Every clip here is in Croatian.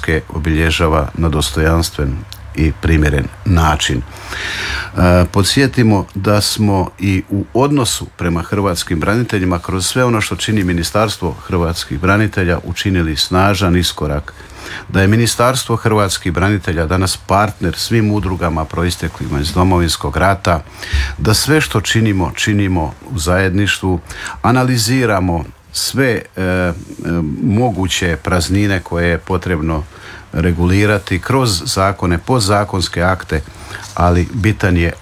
Hrvatske obilježava na dostojanstven i primjeren način. Podsjetimo da smo i u odnosu prema hrvatskim braniteljima kroz sve ono što čini Ministarstvo hrvatskih branitelja učinili snažan iskorak, da je Ministarstvo hrvatskih branitelja danas partner svim udrugama proisteklima iz Domovinskog rata, da sve što činimo u zajedništvu, analiziramo sve moguće praznine koje je potrebno regulirati kroz zakone, podzakonske akte, ali bitan je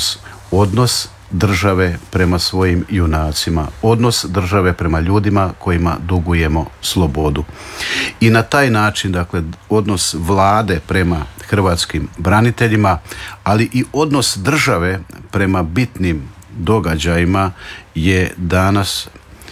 odnos države prema svojim junacima, odnos države prema ljudima kojima dugujemo slobodu. I na taj način, dakle, odnos vlade prema hrvatskim braniteljima, ali i odnos države prema bitnim događajima je danas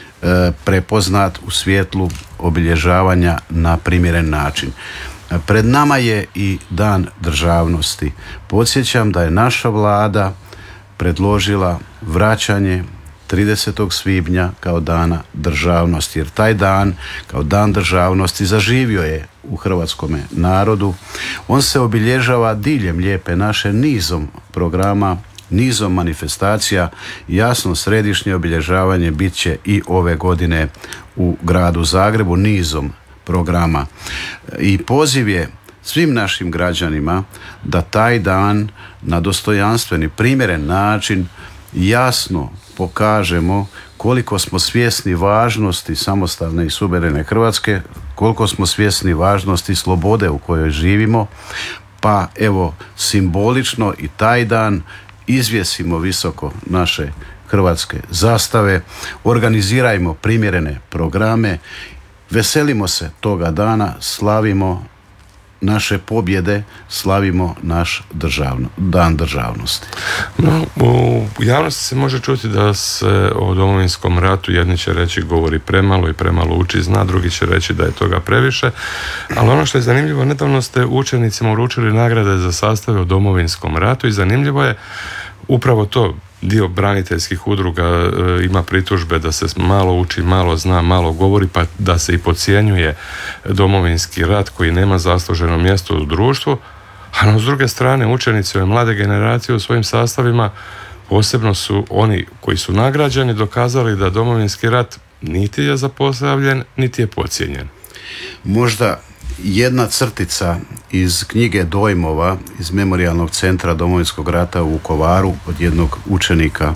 prepoznat u svjetlu obilježavanja na primjeren način. Pred nama je i Dan državnosti. Podsjećam da je naša vlada predložila vraćanje 30. svibnja kao Dana državnosti, jer taj dan kao Dan državnosti zaživio je u hrvatskome narodu. On se obilježava diljem Lijepe naše nizom programa, nizom manifestacija. Jasno, središnje obilježavanje bit će i ove godine u gradu Zagrebu nizom programa. I poziv je svim našim građanima da taj dan na dostojanstven i primjeren način jasno pokažemo koliko smo svjesni važnosti samostalne i suverene Hrvatske, koliko smo svjesni važnosti slobode u kojoj živimo, pa evo simbolično i taj dan izvjesimo visoko naše hrvatske zastave, organizirajmo primjerene programe, veselimo se toga dana, slavimo naše pobjede, slavimo naš Dan državnosti. No, u javnosti se može čuti da se o Domovinskom ratu jedni će reći govori premalo i premalo uči zna, drugi će reći da je toga previše, ali ono što je zanimljivo, nedavno ste učenicima uručili nagrade za sastave o Domovinskom ratu i zanimljivo je upravo to. Dio braniteljskih udruga ima pritužbe da se malo uči, malo zna, malo govori, pa da se i podcjenjuje Domovinski rat koji nema zasluženo mjesto u društvu, a s druge strane učenici ove mlade generacije u svojim sastavima, posebno su oni koji su nagrađeni, dokazali da Domovinski rat niti je zapostavljen, niti je podcijenjen. Možda jedna crtica iz knjige dojmova iz Memorijalnog centra Domovinskog rata u Vukovaru od jednog učenika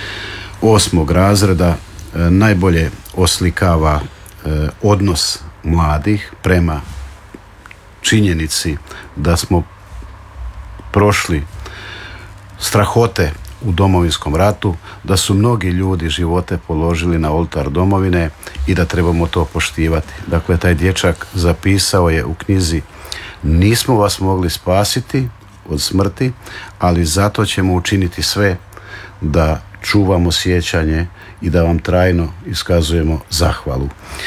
8. razreda najbolje oslikava odnos mladih prema činjenici da smo prošli strahote u Domovinskom ratu, da su mnogi ljudi živote položili na oltar domovine i da trebamo to poštivati. Dakle, taj dječak zapisao je u knjizi: nismo vas mogli spasiti od smrti, ali zato ćemo učiniti sve da čuvamo sjećanje i da vam trajno iskazujemo zahvalu.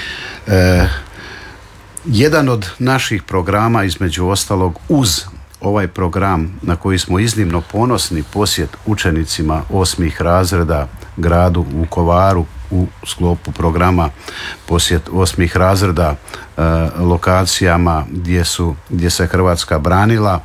Jedan od naših programa, između ostalog, uz ovaj program na koji smo iznimno ponosni, posjet učenicima 8. razreda gradu Vukovaru u sklopu programa posjet 8. razreda lokacijama gdje se Hrvatska branila,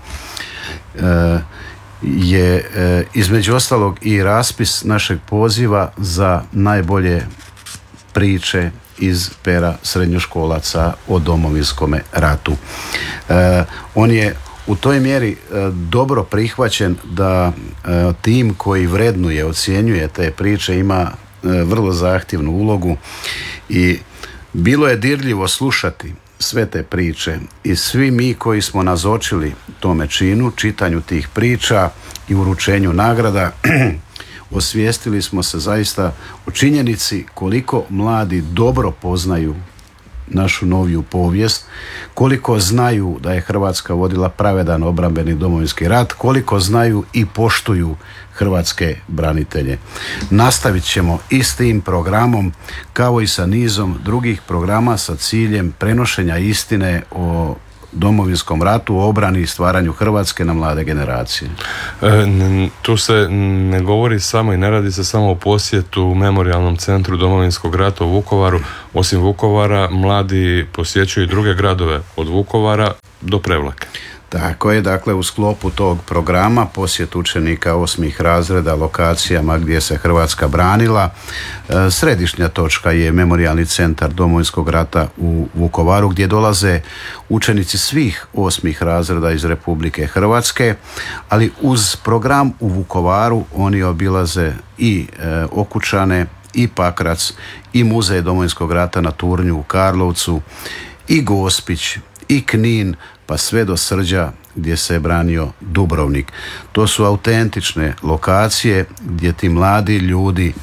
je između ostalog i raspis našeg poziva za najbolje priče iz pera srednjoškolaca o Domovinskome ratu. On je u toj mjeri dobro prihvaćen da tim koji vrednuje, ocjenjuje te priče ima vrlo zahtjevnu ulogu i bilo je dirljivo slušati sve te priče i svi mi koji smo nazočili tome činu, čitanju tih priča i uručenju nagrada, osvijestili smo se zaista o činjenici koliko mladi dobro poznaju našu noviju povijest, koliko znaju da je Hrvatska vodila pravedan obrambeni Domovinski rat, koliko znaju i poštuju hrvatske branitelje. Nastavit ćemo i s tim programom kao i sa nizom drugih programa sa ciljem prenošenja istine o Domovinskom ratu, o obrani i stvaranju Hrvatske na mlade generacije. Tu se ne govori samo i ne radi se samo o posjetu u Memorijalnom centru Domovinskog rata u Vukovaru. Osim Vukovara, mladi posjećuju i druge gradove od Vukovara do Prevlake. Tako je, dakle u sklopu tog programa posjet učenika 8. razreda lokacijama gdje se Hrvatska branila. Središnja točka je Memorijalni centar Domovinskog rata u Vukovaru gdje dolaze učenici svih 8. razreda iz Republike Hrvatske, ali uz program u Vukovaru oni obilaze i Okučane, i Pakrac, i Muzej Domovinskog rata na Turnju u Karlovcu, i Gospić, i Knin, pa sve do Srđa gdje se je branio Dubrovnik. To su autentične lokacije gdje ti mladi ljudi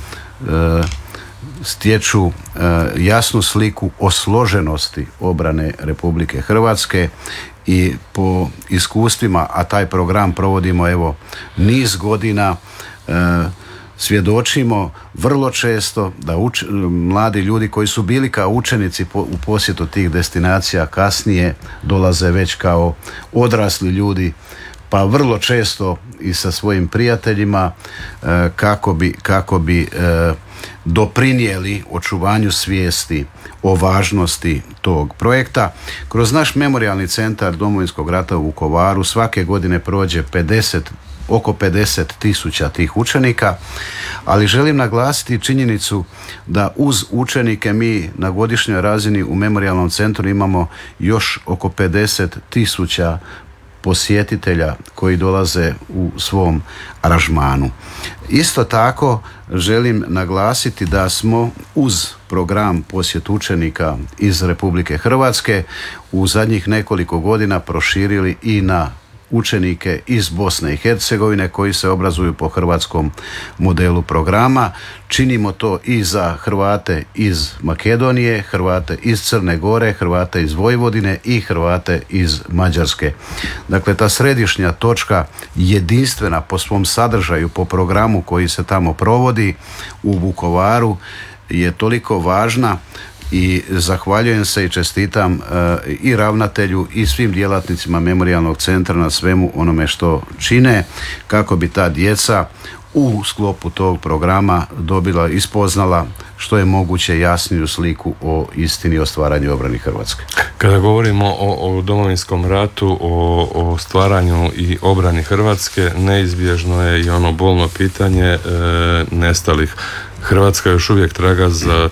stječu jasnu sliku o složenosti obrane Republike Hrvatske i po iskustvima, a taj program provodimo evo niz godina, svjedočimo vrlo često da mladi ljudi koji su bili kao učenici u posjetu tih destinacija kasnije dolaze već kao odrasli ljudi, pa vrlo često i sa svojim prijateljima kako bi doprinijeli očuvanju svijesti o važnosti tog projekta. Kroz naš Memorijalni centar Domovinskog rata u Vukovaru svake godine prođe oko 50.000 tih učenika, ali želim naglasiti činjenicu da uz učenike mi na godišnjoj razini u Memorijalnom centru imamo još oko 50.000 posjetitelja koji dolaze u svom aranžmanu. Isto tako želim naglasiti da smo uz program posjet učenika iz Republike Hrvatske u zadnjih nekoliko godina proširili i na učenike iz Bosne i Hercegovine koji se obrazuju po hrvatskom modelu programa. Činimo to i za Hrvate iz Makedonije, Hrvate iz Crne Gore, Hrvate iz Vojvodine i Hrvate iz Mađarske. Dakle, ta središnja točka jedinstvena po svom sadržaju, po programu koji se tamo provodi u Vukovaru je toliko važna i zahvaljujem se i čestitam i ravnatelju i svim djelatnicima Memorijalnog centra na svemu onome što čine kako bi ta djeca u sklopu tog programa dobila i spoznala što je moguće jasniju sliku o istini o stvaranju obrani Hrvatske. Kada govorimo o Domovinskom ratu, o stvaranju i obrani Hrvatske, neizbježno je i ono bolno pitanje nestalih. Hrvatska još uvijek traga za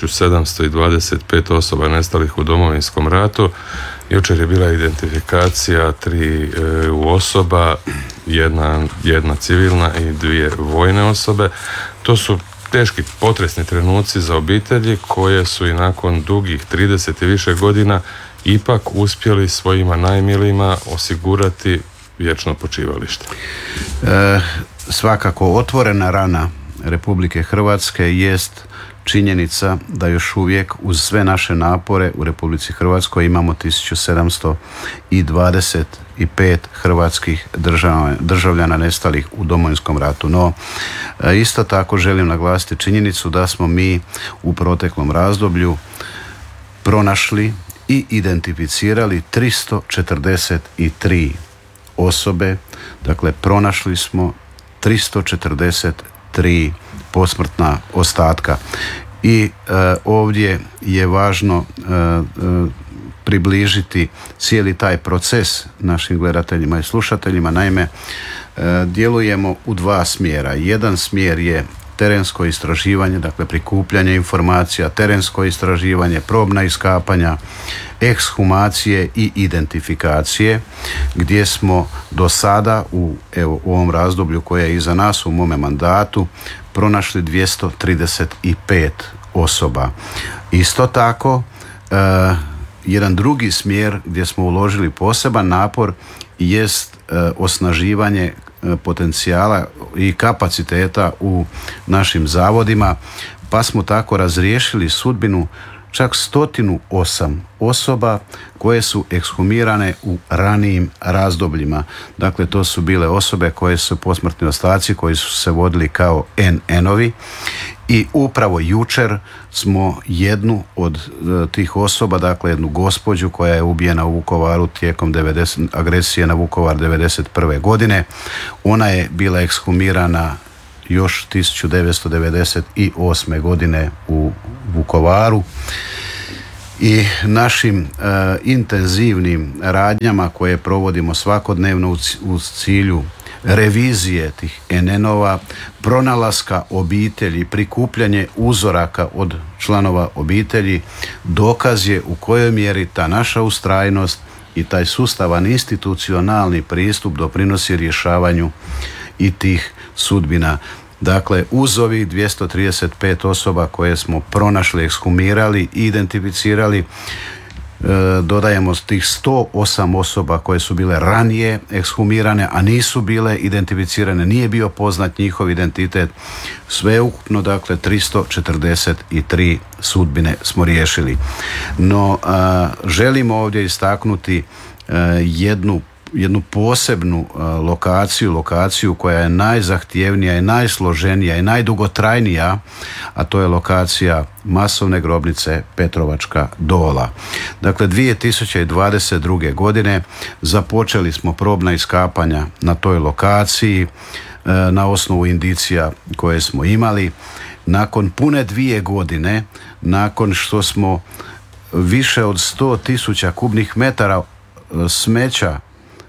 1725 osoba nestalih u Domovinskom ratu. Jučer je bila identifikacija 3 osoba, jedna civilna i 2 vojne osobe. To su teški potresni trenuci za obitelji koje su i nakon dugih 30 i više godina ipak uspjeli svojima najmilijima osigurati vječno počivalište. Svakako otvorena rana Republike Hrvatske jest činjenica da još uvijek uz sve naše napore u Republici Hrvatskoj imamo 1725 hrvatskih državljana nestalih u Domovinskom ratu. No, isto tako želim naglasiti činjenicu da smo mi u proteklom razdoblju pronašli i identificirali 343 osobe. Dakle, pronašli smo 343 posmrtna ostatka. I ovdje je važno približiti cijeli taj proces našim gledateljima i slušateljima. Naime, djelujemo u 2 smjera. Jedan smjer je terensko istraživanje, dakle prikupljanje informacija, terensko istraživanje, probna iskapanja, ekshumacije i identifikacije, gdje smo do sada u ovom razdoblju koje je iza nas u mome mandatu pronašli 235 osoba. Isto tako, jedan drugi smjer gdje smo uložili poseban napor jest osnaživanje potencijala i kapaciteta u našim zavodima, pa smo tako razriješili sudbinu čak 108 osoba koje su ekshumirane u ranijim razdobljima. Dakle, to su bile osobe koje su posmrtni ostaci koji su se vodili kao NN-ovi i upravo jučer smo jednu od tih osoba, dakle jednu gospođu koja je ubijena u Vukovaru tijekom agresije na Vukovar 1991. godine. Ona je bila ekshumirana još 1998. godine u Vukovaru i našim intenzivnim radnjama koje provodimo svakodnevno u cilju revizije tih NN-ova, pronalaska obitelji, prikupljanje uzoraka od članova obitelji, dokaz je u kojoj mjeri ta naša ustrajnost i taj sustavan institucionalni pristup doprinosi rješavanju i tih sudbina. Dakle, uz ovih 235 osoba koje smo pronašli, ekshumirali i identificirali, dodajemo tih 108 osoba koje su bile ranije ekshumirane, a nisu bile identificirane, nije bio poznat njihov identitet. Sveukupno, dakle, 343 sudbine smo riješili. No, želimo ovdje istaknuti jednu posebnu lokaciju koja je najzahtjevnija i najsloženija i najdugotrajnija, a to je lokacija masovne grobnice Petrovačka Dola. Dakle, 2022. godine započeli smo probna iskapanja na toj lokaciji na osnovu indicija koje smo imali. Nakon pune 2 godine, nakon što smo više od 100.000 kubnih metara smeća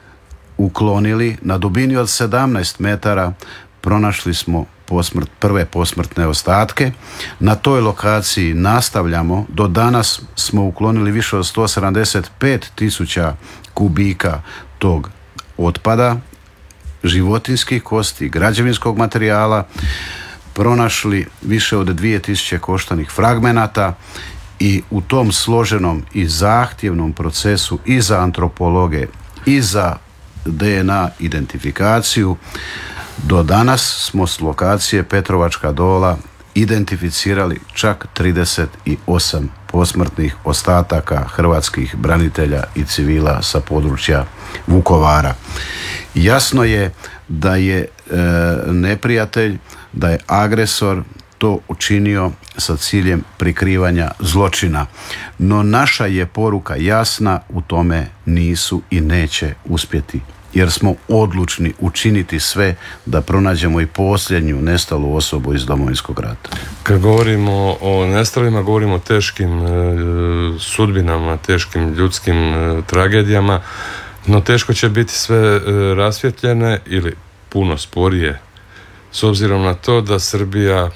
uklonili, na dubini od 17 metara pronašli smo prve posmrtne ostatke. Na toj lokaciji nastavljamo. Do danas smo uklonili više od 175.000 kubika tog otpada, životinjskih kosti, građevinskog materijala, pronašli više od 2000 koštanih fragmenata i u tom složenom i zahtjevnom procesu i za antropologe i za DNA identifikaciju do danas smo s lokacije Petrovačka Dola identificirali čak 38 posmrtnih ostataka hrvatskih branitelja i civila sa područja Vukovara. Jasno je da je neprijatelj, da je agresor to učinio sa ciljem prikrivanja zločina. No naša je poruka jasna, u tome nisu i neće uspjeti, jer smo odlučni učiniti sve da pronađemo i posljednju nestalu osobu iz Domovinskog rata. Kad govorimo o nestalima, govorimo o teškim sudbinama, teškim ljudskim tragedijama, no teško će biti sve rasvjetljene ili puno sporije, s obzirom na to da Srbija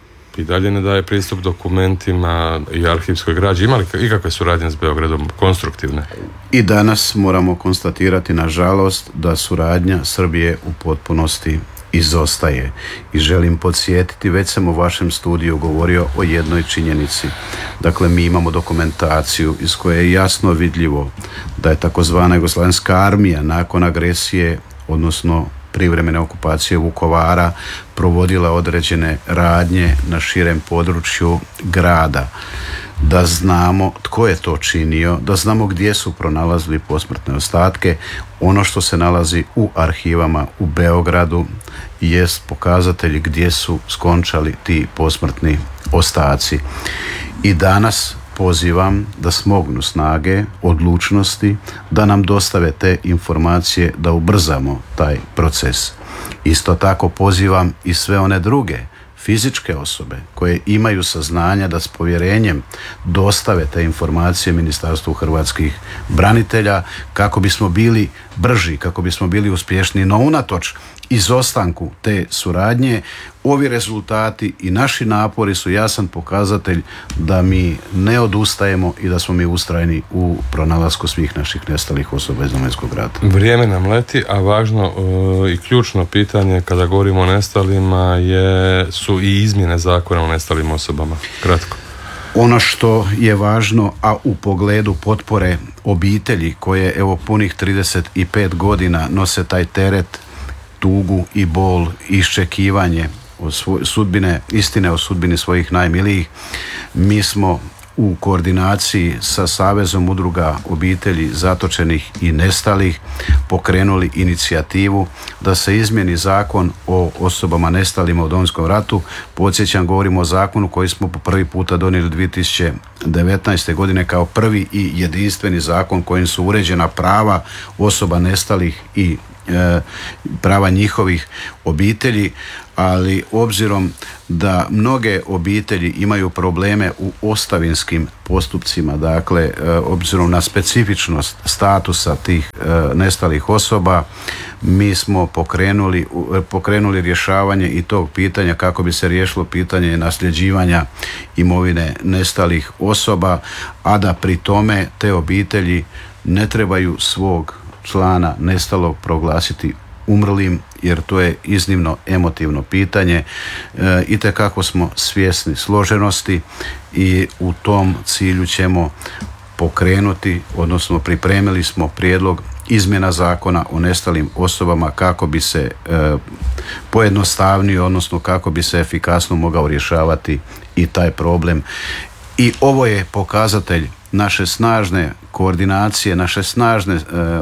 i dalje ne daje pristup dokumentima i arhivskoj građi. Ima li ikakve suradnje s Beogradom konstruktivne? I danas moramo konstatirati, nažalost, da suradnja Srbije u potpunosti izostaje. I želim podsjetiti, već sam u vašem studiju govorio o jednoj činjenici. Dakle, mi imamo dokumentaciju iz koje je jasno vidljivo da je takozvana Jugoslavenska armija nakon agresije, odnosno privremene okupacije Vukovara, provodila određene radnje na širem području grada. Da znamo tko je to činio, da znamo gdje su pronalazili posmrtne ostatke. Ono što se nalazi u arhivama u Beogradu jest pokazatelj gdje su skončali ti posmrtni ostaci. I danas pozivam da smognu snage, odlučnosti, da nam dostave te informacije, da ubrzamo taj proces. Isto tako pozivam i sve one druge fizičke osobe koje imaju saznanja da s povjerenjem dostave te informacije Ministarstvu hrvatskih branitelja kako bismo bili brži, kako bismo bili uspješniji. No unatoč izostanku te suradnje, ovi rezultati i naši napori su jasan pokazatelj da mi ne odustajemo i da smo mi ustrajni u pronalasku svih naših nestalih osoba iz Domovinskog rata. Vrijeme nam leti, a važno i ključno pitanje kada govorimo o nestalima su i izmjene zakona o nestalim osobama. Kratko. Ono što je važno, a u pogledu potpore obitelji koje evo punih 35 godina nose taj teret, tugu i bol, iščekivanje istine o sudbini svojih najmilijih, mi smo u koordinaciji sa Savezom udruga obitelji zatočenih i nestalih pokrenuli inicijativu da se izmijeni zakon o osobama nestalima u Domovinskom ratu. Podsjećam, govorimo o zakonu koji smo po prvi puta donijeli 2019. godine kao prvi i jedinstveni zakon kojim su uređena prava osoba nestalih i prava njihovih obitelji, ali obzirom da mnoge obitelji imaju probleme u ostavinskim postupcima, dakle obzirom na specifičnost statusa tih nestalih osoba, mi smo pokrenuli rješavanje i tog pitanja kako bi se riješilo pitanje nasljeđivanja imovine nestalih osoba, a da pri tome te obitelji ne trebaju svog člana nestalog proglasiti umrlim, jer to je iznimno emotivno pitanje. Itekako smo svjesni složenosti i u tom cilju ćemo pokrenuti, odnosno pripremili smo prijedlog izmjena zakona o nestalim osobama kako bi se pojednostavnio, odnosno kako bi se efikasno mogao rješavati i taj problem. I ovo je pokazatelj naše snažne koordinacije, naše snažne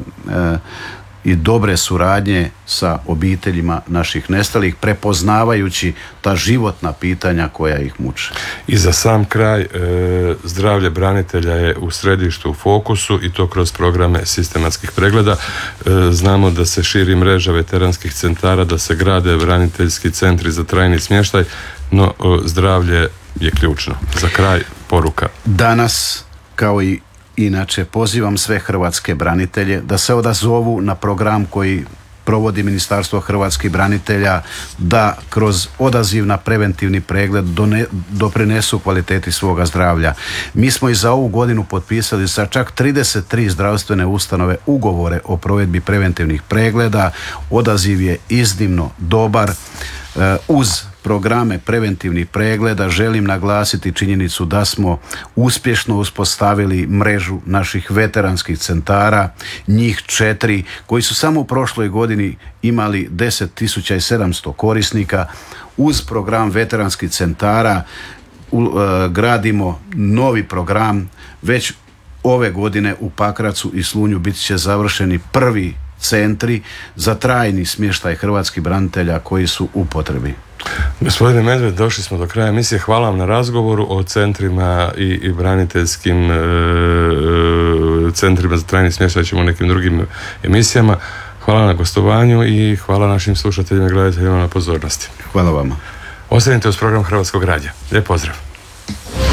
i dobre suradnje sa obiteljima naših nestalih, prepoznavajući ta životna pitanja koja ih muče. I za sam kraj, zdravlje branitelja je u središtu, u fokusu, i to kroz programe sistematskih pregleda. Znamo da se širi mreža veteranskih centara, da se grade braniteljski centri za trajni smještaj, no zdravlje je ključno. Za kraj, poruka. Danas, kao i inače, pozivam sve hrvatske branitelje da se odazovu na program koji provodi Ministarstvo hrvatskih branitelja, da kroz odaziv na preventivni pregled doprinesu kvaliteti svoga zdravlja. Mi smo i za ovu godinu potpisali sa čak 33 zdravstvene ustanove ugovore o provedbi preventivnih pregleda. Odaziv je iznimno dobar. Uz programe preventivnih pregleda želim naglasiti činjenicu da smo uspješno uspostavili mrežu naših veteranskih centara, njih 4, koji su samo u prošloj godini imali 10.700 korisnika. Uz program veteranskih centara gradimo novi program. Već ove godine u Pakracu i Slunju bit će završeni prvi centri za trajni smještaj hrvatskih branitelja koji su u potrebi. Gospodine Medved, došli smo do kraja emisije. Hvala vam na razgovoru o centrima i braniteljskim centrima za trajni smještaj, ćemo u nekim drugim emisijama. Hvala na gostovanju i hvala našim slušateljima i gledateljima na pozornosti. Hvala vama. Ostanite uz program Hrvatskog radija. Lijep pozdrav.